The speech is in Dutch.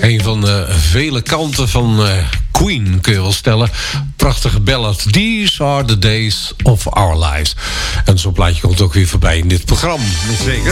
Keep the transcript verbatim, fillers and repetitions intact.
Een van de vele kanten van uh, Queen, kun je wel stellen. Prachtige ballad. These are the days of our lives. En zo'n plaatje komt ook weer voorbij in dit programma. Zeker.